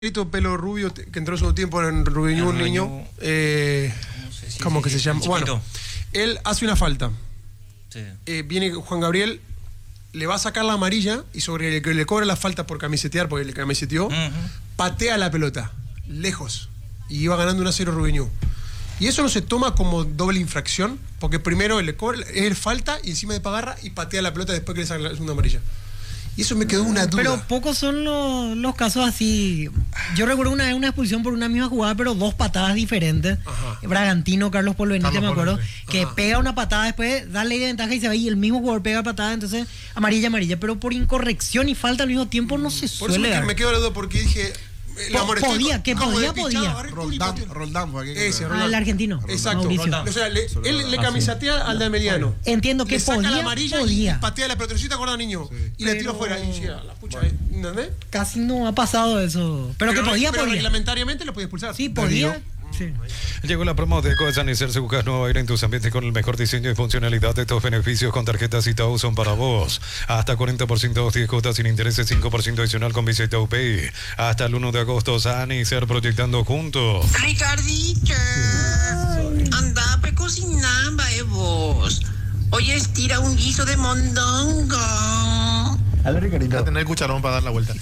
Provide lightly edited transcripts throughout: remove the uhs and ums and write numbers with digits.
pelo rubio que entró en su tiempo en Rubiñú, un niño. ¿Cómo que se llama? Bueno, él hace una falta. Sí. Viene Juan Gabriel, le va a sacar la amarilla y sobre el que le cobra la falta por camisetear, porque le camiseteó, patea la pelota, lejos. Y iba ganando 1-0 Rubiñú. Y eso no se toma como doble infracción, porque primero le cobra, es falta y encima de agarra y patea la pelota después que le saca la segunda amarilla. Y eso me quedó una duda. Pero pocos son los casos así. Yo recuerdo una vez una expulsión por una misma jugada, pero dos patadas diferentes. Ajá. Bragantino, Carlos Polo Benítez, me acuerdo, que pega una patada, después da ley de ventaja y se va, y el mismo jugador pega patada, entonces amarilla. Pero por incorrección y falta al mismo tiempo no se suele. Por eso me quedo la duda, porque dije... Podía. Roldán fue aquí. Al argentino. Exacto. O sea, él le camisatea al de Ameliano. Entiendo que saca podía. La amarilla y patea la pelotita, ¿te niño? Sí. Y la tira afuera. Y llega la pucha, ¿entendés? Casi no ha pasado eso. Pero que podía. Reglamentariamente lo podía expulsar. Sí, podía. Sí. Llegó la promo de Eco Sanicer. Si buscas nuevo aire en tus ambientes con el mejor diseño y funcionalidad, de estos beneficios con tarjetas Itaú son para vos. Hasta 40% 10 cuotas sin intereses, 5% adicional con Visa Itaú Pay. Hasta el 1 de agosto, Sanicer proyectando juntos. Ricardito, anda a cocinar, vos. Hoy estira un guiso de mondongo. A ver, Ricardito. Voy a tener el cucharón para dar la vuelta.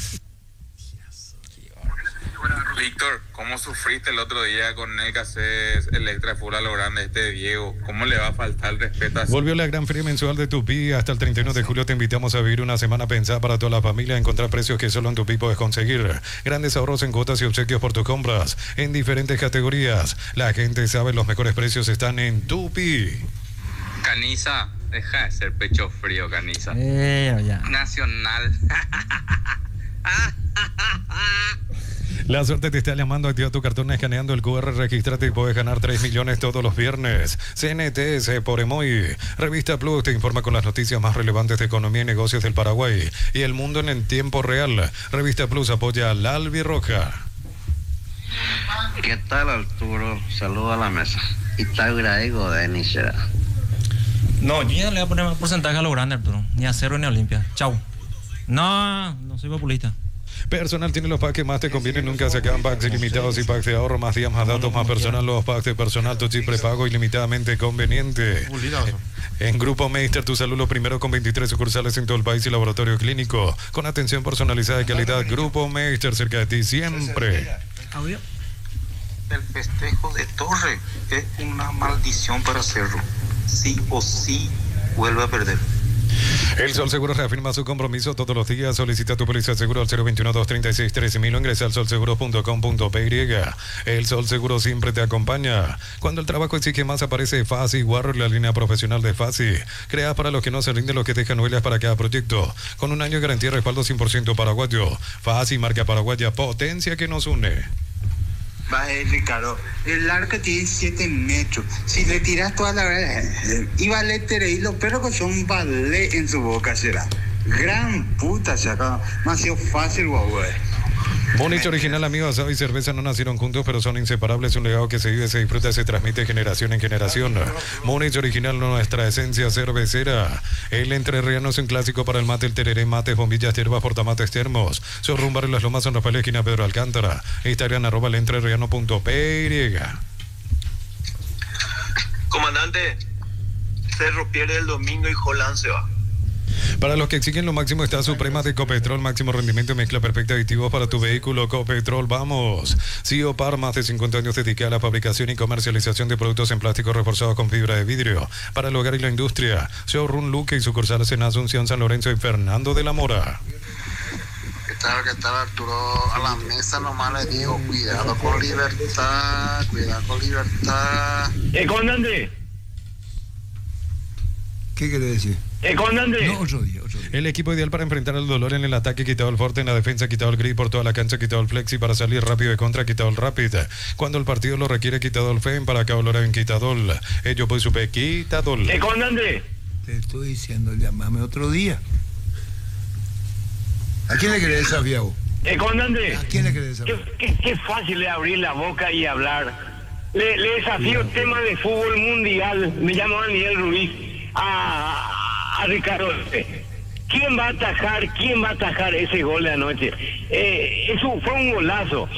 Víctor, ¿cómo sufriste el otro día con el que haces el extra full a lo grande Diego? ¿Cómo le va a faltar el respeto a eso? Volvió la gran feria mensual de Tupi. Hasta el 31 de julio te invitamos a vivir una semana pensada para toda la familia, a encontrar precios que solo en Tupi puedes conseguir. Grandes ahorros en cuotas y obsequios por tus compras en diferentes categorías. La gente sabe, los mejores precios están en Tupi. Caniza, deja de ser pecho frío, Caniza. Ya. Nacional. La suerte te está llamando. Activa tu cartón escaneando el QR, regístrate y puedes ganar 3 millones todos los viernes. CNTS por Emoy. Revista Plus te informa con las noticias más relevantes de economía y negocios del Paraguay y el mundo en el tiempo real. Revista Plus apoya a la Albirroja. ¿Qué tal, Arturo? Saludo a la mesa. Y Tauraigo de Nichera. No, yo ya le voy a poner más porcentaje a lo grande, Arturo. Ni a Cerro ni a Olimpia. Chau. No soy populista. Personal tiene los packs que más te convienen. Nunca se acaban. Packs ilimitados y packs de ahorro, más días, más datos, más personal. Los packs de personal, tu chip prepago ilimitadamente conveniente. En Grupo Meister, tu salud lo primero, con 23 sucursales en todo el país y laboratorio clínico con atención personalizada y calidad. Grupo Meister, cerca de ti siempre. El festejo de Torre es una maldición para Cerro. Sí o sí vuelve a perder. El Sol Seguro reafirma su compromiso todos los días. Solicita tu póliza de seguro al 021-236-13.000 o ingresa al solseguro.com.py. El Sol Seguro siempre te acompaña. Cuando el trabajo exige más, aparece Fasi Warrior, la línea profesional de Fasi. Crea para los que no se rinden, los que dejan huellas para cada proyecto. Con un año de garantía y respaldo 100% paraguayo. Fasi, marca paraguaya, potencia que nos une. Va, Ricardo, el arco tiene 7 metros. Si le tiras toda la verdad, y vale y los perros que son ballet en su boca será. Gran puta, se acaba. Demasiado fácil, guau. Múnich original, amigos, asado y cerveza no nacieron juntos, pero son inseparables. Un legado que se vive, se disfruta, se transmite de generación en generación. Múnich original, nuestra esencia cervecera. El entrerriano es un clásico para el mate, el tereré, mates, bombillas, hierbas, portamates, termos. Son rumbar en las lomas, San Rafael, esquina Pedro Alcántara. Instagram @elentrerriano.py. Comandante, Cerro pierde el domingo y Jolán se va. Para los que exigen lo máximo está Suprema de Ecopetrol, máximo rendimiento y mezcla perfecta de aditivos para tu vehículo. Ecopetrol, vamos. CIOPAR, más de 50 años dedicada a la fabricación y comercialización de productos en plástico reforzados con fibra de vidrio para el hogar y la industria. Showroom Luque y sucursales en Asunción, San Lorenzo y Fernando de la Mora. ¿Qué tal, Arturo? A la mesa nomás le digo, cuidado con libertad. Comandante. ¿Qué quiere decir? Comandante. No, otro día. El equipo ideal para enfrentar el dolor en el ataque, quitado el forte, en la defensa, quitado el grip por toda la cancha, quitado el flexi para salir rápido de contra, quitado el rapid. Cuando el partido lo requiere, quitado el FEM, para acá volver en quitadol. Ello pues supe, quitadol. Comandante. Te estoy diciendo, llámame otro día. ¿A quién le querés desafiar vos? Comandante. ¿A quién le querés desafiar? Qué fácil es abrir la boca y hablar. Le desafío tema de fútbol mundial. Me llamo Daniel Ruiz. A Ricardo. ¿Quién va a atajar ese gol de anoche? Eso fue un golazo.